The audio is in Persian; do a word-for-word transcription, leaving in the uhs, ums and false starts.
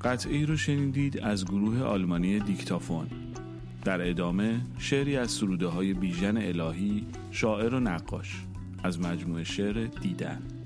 قطعی رو شنیدید از گروه آلمانی دیکتافون. در ادامه شعری از سروده های بیژن الهی، شاعر و نقاش، از مجموعه شعر دیدن.